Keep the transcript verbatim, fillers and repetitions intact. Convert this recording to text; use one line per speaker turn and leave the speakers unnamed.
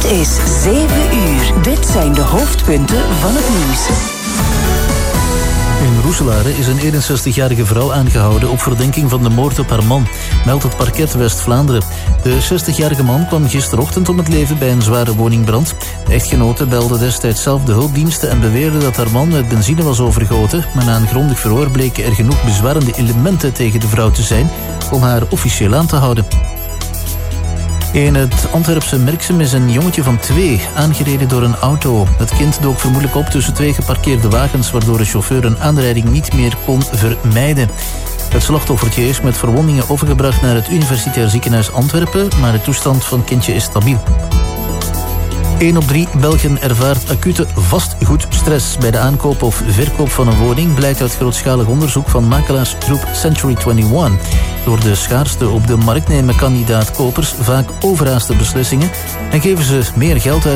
Het is zeven uur. Dit zijn de hoofdpunten van het nieuws.
In Roeselare is een eenenzestigjarige vrouw aangehouden op verdenking van de moord op haar man, meldt het parket West-Vlaanderen. De zestigjarige man kwam gisterochtend om het leven bij een zware woningbrand. De echtgenote belde destijds zelf de hulpdiensten en beweerde dat haar man met benzine was overgoten, maar na een grondig verhoor bleken er genoeg bezwarende elementen tegen de vrouw te zijn om haar officieel aan te houden. In het Antwerpse Merksem is een jongetje van twee aangereden door een auto. Het kind dook vermoedelijk op tussen twee geparkeerde wagens, waardoor de chauffeur een aanrijding niet meer kon vermijden. Het slachtoffertje is met verwondingen overgebracht naar het Universitair Ziekenhuis Antwerpen, maar de toestand van het kindje is stabiel. een op drie Belgen ervaart acute vastgoedstress bij de aankoop of verkoop van een woning, blijkt uit grootschalig onderzoek van makelaarsgroep Century eenentwintig. Door de schaarste op de markt nemen kandidaat-kopers vaak overhaaste beslissingen en geven ze meer geld uit